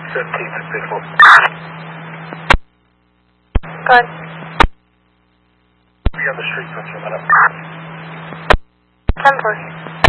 17th and Beautiful. Good. Be on the street for a few minutes. 10-4.